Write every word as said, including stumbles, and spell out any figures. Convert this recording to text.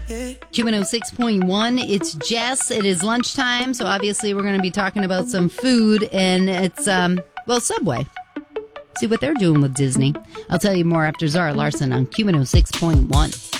Q one oh six point one, it's Jess. It is lunchtime, so obviously we're going to be talking about some food, and it's, um, well, Subway. See what they're doing with Disney. I'll tell you more after Zara Larson on Q one oh six point one.